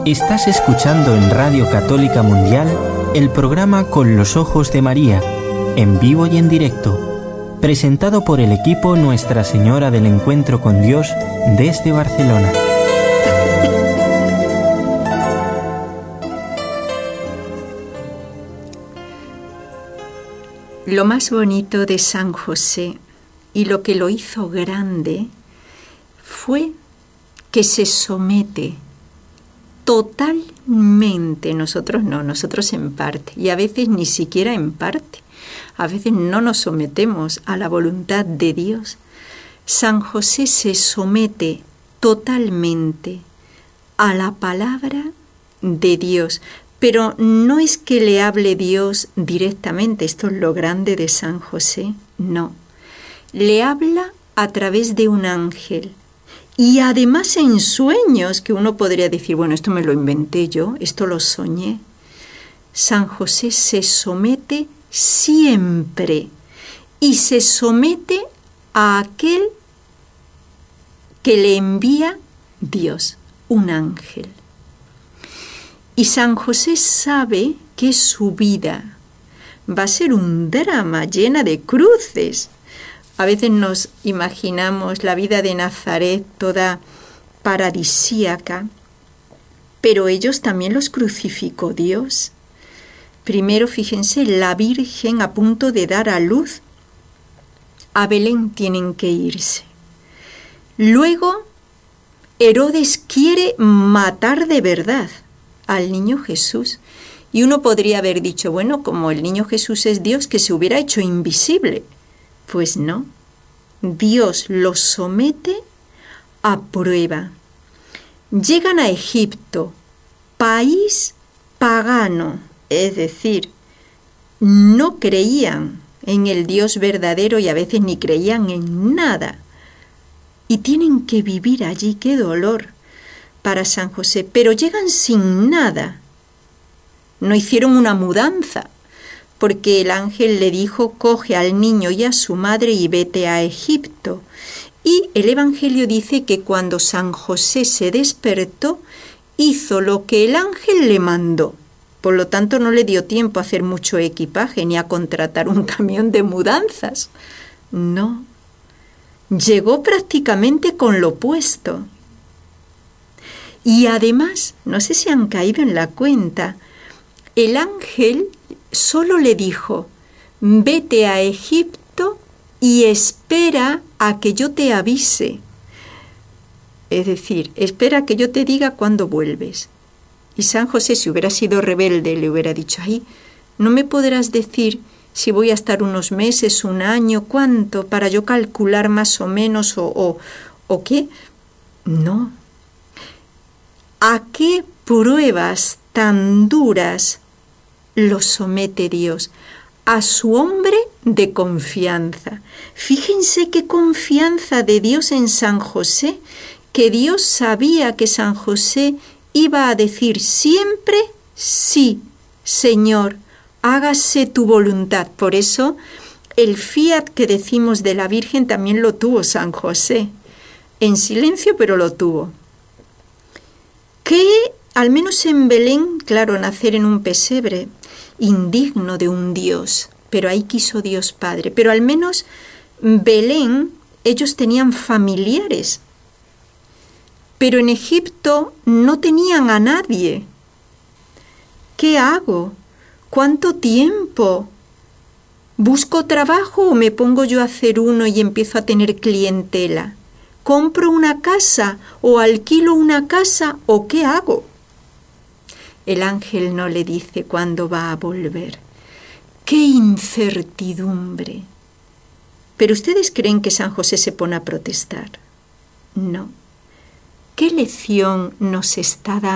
Estás escuchando en Radio Católica Mundial el programa Con los Ojos de María, en vivo y en directo, presentado por el equipo Nuestra Señora del Encuentro con Dios desde Barcelona. Lo más bonito de San José y lo que lo hizo grande fue que se somete totalmente, nosotros no, nosotros en parte, y a veces ni siquiera en parte, a veces no nos sometemos a la voluntad de Dios. San José se somete totalmente a la palabra de Dios, pero no es que le hable Dios directamente, esto es lo grande de San José, no. Le habla a través de un ángel y además en sueños, que uno podría decir, bueno, esto me lo inventé yo, esto lo soñé. San José se somete siempre y se somete a aquel que le envía Dios, un ángel. Y San José sabe que su vida va a ser un drama llena de cruces. A veces nos imaginamos la vida de Nazaret toda paradisíaca, pero ellos también los crucificó Dios. Primero, fíjense, la Virgen a punto de dar a luz. A Belén tienen que irse. Luego, Herodes quiere matar de verdad al niño Jesús. Y uno podría haber dicho, bueno, como el niño Jesús es Dios, que se hubiera hecho invisible. Pues no, Dios lo somete a prueba. Llegan a Egipto, país pagano, es decir, no creían en el Dios verdadero y a veces ni creían en nada. Y tienen que vivir allí, qué dolor para San José, pero llegan sin nada. No hicieron una mudanza, porque el ángel le dijo, coge al niño y a su madre y vete a Egipto. Y el Evangelio dice que cuando San José se despertó, hizo lo que el ángel le mandó. Por lo tanto, no le dio tiempo a hacer mucho equipaje ni a contratar un camión de mudanzas. No, llegó prácticamente con lo puesto. Y además, no sé si han caído en la cuenta, el ángel solo le dijo, vete a Egipto y espera a que yo te avise. Es decir, espera que yo te diga cuándo vuelves. Y San José, si hubiera sido rebelde, le hubiera dicho, ay, ¿no me podrás decir si voy a estar unos meses, un año, cuánto, para yo calcular más o menos o qué? No. ¿A qué pruebas tan duras lo somete Dios? A su hombre de confianza. Fíjense qué confianza de Dios en San José, que Dios sabía que San José iba a decir siempre, sí, Señor, hágase tu voluntad. Por eso el fiat que decimos de la Virgen también lo tuvo San José. En silencio, pero lo tuvo. Que al menos en Belén, claro, nacer en un pesebre, indigno de un Dios, pero ahí quiso Dios Padre. Pero al menos Belén, ellos tenían familiares, pero en Egipto no tenían a nadie. ¿Qué hago? ¿Cuánto tiempo? ¿Busco trabajo o me pongo yo a hacer uno y empiezo a tener clientela? ¿Compro una casa o alquilo una casa o qué hago? El ángel no le dice cuándo va a volver. ¡Qué incertidumbre! ¿Pero ustedes creen que San José se pone a protestar? No. ¿Qué lección nos está dando